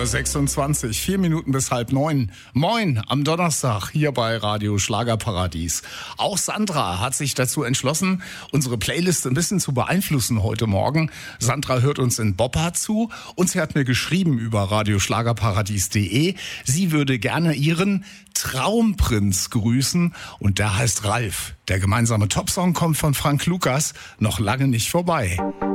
8:26 Uhr, 4 Minuten bis 8:30. Moin am Donnerstag hier bei Radio Schlagerparadies. Auch Sandra hat sich dazu entschlossen, unsere Playlist ein bisschen zu beeinflussen heute Morgen. Sandra hört uns in Boppa zu und sie hat mir geschrieben über radioschlagerparadies.de. Sie würde gerne ihren Traumprinz grüßen und der heißt Ralf. Der gemeinsame Topsong kommt von Frank Lukas, noch lange nicht vorbei.